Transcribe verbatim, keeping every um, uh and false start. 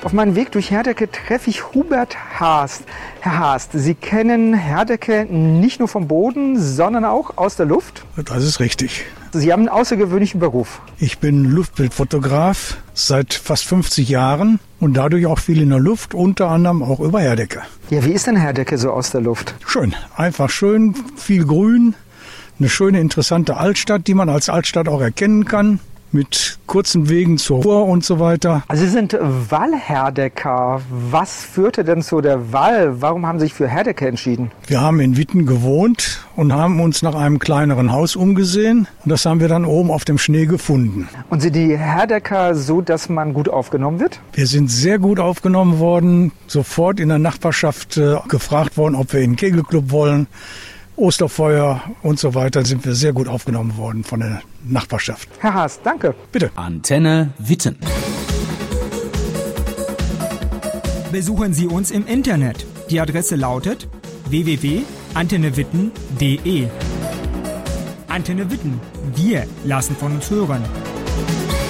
Auf meinem Weg durch Herdecke treffe ich Hubert Haast. Herr Haast, Sie kennen Herdecke nicht nur vom Boden, sondern auch aus der Luft? Das ist richtig. Sie haben einen außergewöhnlichen Beruf. Ich bin Luftbildfotograf seit fast fünfzig Jahren und dadurch auch viel in der Luft, unter anderem auch über Herdecke. Ja, wie ist denn Herdecke so aus der Luft? Schön, einfach schön, viel Grün, eine schöne, interessante Altstadt, die man als Altstadt auch erkennen kann. Mit kurzen Wegen zur Ruhr und so weiter. Also Sie sind Wallherdecker. Was führte denn zu der Wall? Warum haben Sie sich für Herdecke entschieden? Wir haben in Witten gewohnt und haben uns nach einem kleineren Haus umgesehen. Und das haben wir dann oben auf dem Schnee gefunden. Und sind die Herdecker so, dass man gut aufgenommen wird? Wir sind sehr gut aufgenommen worden. Sofort in der Nachbarschaft äh, gefragt worden, ob wir in den Kegelclub wollen. Osterfeuer und so weiter sind wir sehr gut aufgenommen worden von der Nachbarschaft. Herr Haas, danke. Bitte. Antenne Witten. Besuchen Sie uns im Internet. Die Adresse lautet w w w punkt antenne witten punkt d e. Antenne Witten. Wir lassen von uns hören.